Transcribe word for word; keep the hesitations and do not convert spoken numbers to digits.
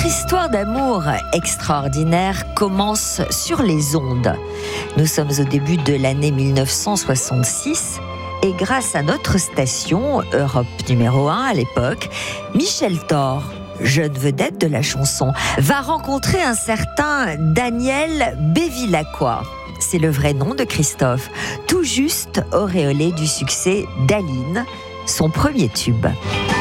Notre histoire d'amour extraordinaire commence sur les ondes. Nous sommes au début de l'année mille neuf cent soixante-six et grâce à notre station, Europe numéro un à l'époque, Michel Thor, jeune vedette de la chanson, va rencontrer un certain Daniel Bevilacqua. C'est le vrai nom de Christophe, tout juste auréolé du succès d'Aline, son premier tube.